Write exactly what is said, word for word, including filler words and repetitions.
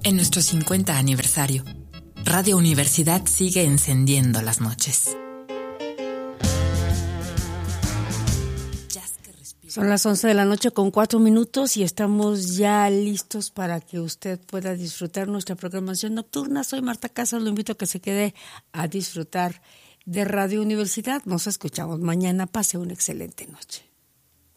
En nuestro cincuenta aniversario, Radio Universidad sigue encendiendo las noches. Son las once de la noche con cuatro minutos y estamos ya listos para que usted pueda disfrutar nuestra programación nocturna. Soy Marta Casas, lo invito a que se quede a disfrutar de Radio Universidad. Nos escuchamos mañana. Pase una excelente noche.